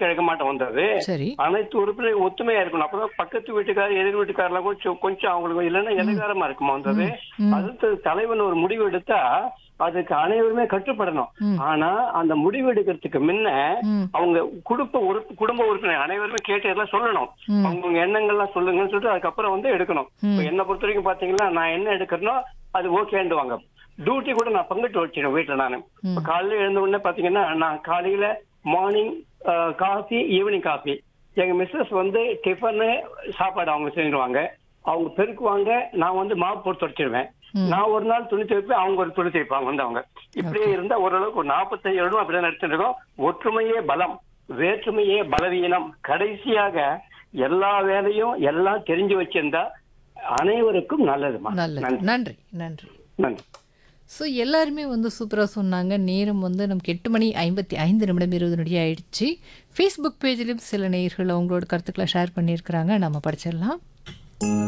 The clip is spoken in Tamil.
முடிவெடுக்க எடுக்க மாட்டோம் வந்தது. சரி. அனைத்து உறுப்பினரும் ஒத்துமையா இருக்கணும். அப்பதான் பக்கத்து வீட்டுக்காரர் எதிர் வீட்டுக்காரெல்லாம் கொஞ்சம் அவங்களுக்கு இல்லைன்னா எதிர்காரமா இருக்குமா வந்தது. அடுத்து தலைவன் ஒரு முடிவு எடுத்தா அதுக்கு அனைவருமே கட்டுப்படணும். ஆனா அந்த முடிவு எடுக்கிறதுக்கு முன்ன அவங்க குடும்ப உறுப்பினர் அனைவருமே கேட்டு எல்லாம் சொல்லணும். அவங்க எண்ணங்கள்லாம் சொல்லுங்கன்னு சொல்லிட்டு அதுக்கப்புறம் வந்து எடுக்கணும். என்னை பொறுத்த வரைக்கும் பாத்தீங்கன்னா நான் என்ன எடுக்கிறனோ அது ஓகேண்டுவாங்க. டியூட்டி கூட நான் பங்கிட்டு வச்சிருவேன் வீட்டுல. நானு காலையில எழுந்த உடனே பாத்தீங்கன்னா நான் காலையில மார்னிங் காஃபி, ஈவினிங் காஃபி. எங்க மிஸ்ஸஸ் வந்து டிஃபனு சாப்பாடு அவங்க செஞ்சிருவாங்க. அவங்க பெருக்குவாங்க. நான் வந்து மாவு போட்டு துடைச்சிருவேன். நான் ஒரு நாள் துணி துவைப்பேன், அவங்க ஒரு துணி துவைப்பாங்க வந்து அவங்க. இப்படியே இருந்தா ஓரளவுக்கு ஒரு 45 வருடம் அப்படிதான் நடத்திட்டு இருக்கோம். ஒற்றுமையே பலம், வேற்றுமையே பலவீனம். கடைசியாக எல்லா வேலையும் எல்லாம் தெரிஞ்சு வச்சிருந்தா அனைவருக்கும் நல்லதுமா. நல்லது. நன்றி நன்றி நன்றி. ஸோ எல்லாருமே வந்து சூப்பராக சொன்னாங்க. நேரம் வந்து நமக்கு 8:55 20 நொடி ஆயிடுச்சு. ஃபேஸ்புக் பேஜிலும் சில நேயர்கள் அவங்களோட கருத்துக்களை ஷேர் பண்ணியிருக்கிறாங்க. நம்ம படிச்சிடலாம்.